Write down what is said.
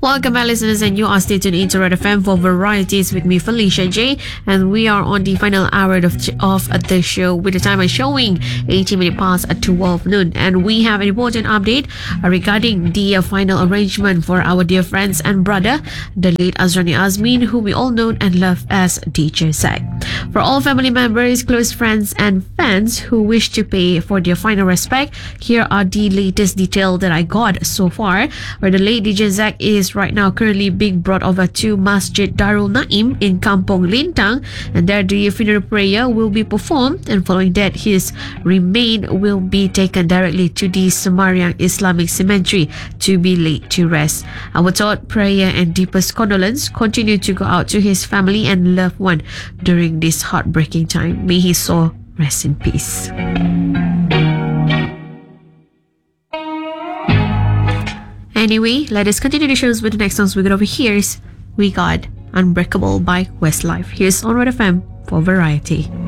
Welcome back, listeners, and you are stay tuned into Red FM for varieties with me, Felicia J. And we are on the final hour of the show with the time showing 80 minutes past 12 noon. And we have an important update regarding the final arrangement for our dear friends and brother, the late Azrani Azmin, whom we all know and love as DJ Zack. For all family members, close friends, and fans who wish to pay for their final respect, here are the latest details that I got so far, where the late DJ Zack is right now currently being brought over to Masjid Darul Naim in Kampong Lintang, and there the funeral prayer will be performed, and following that his remain will be taken directly to the Semarang Islamic Cemetery to be laid to rest. Our thought, prayer, and deepest condolence continue to go out to his family and loved one during this heartbreaking time. May his soul rest in peace. Anyway, let us continue the shows with the next songs we got over here. We got Unbreakable by Westlife. Here's on Red FM for Variety.